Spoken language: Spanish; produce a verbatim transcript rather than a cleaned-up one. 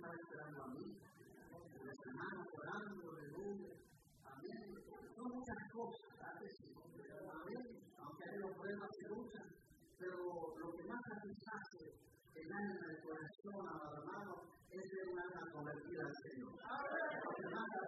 estaba esperando a mí, los hermanos orando, aleluya, amén. Son muchas cosas, ¿sabes? Amén, aunque hay los problemas que luchan, pero lo que más satisface el alma, el corazón, amado hermano, es ver un alma convertida al Señor.